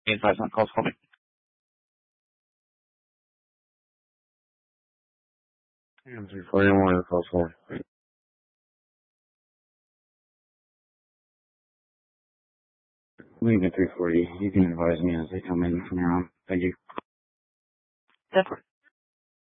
advise on calls for me. And 340 one calls for me. Leave at 340. You can advise me as they come in from your own. Thank you. That's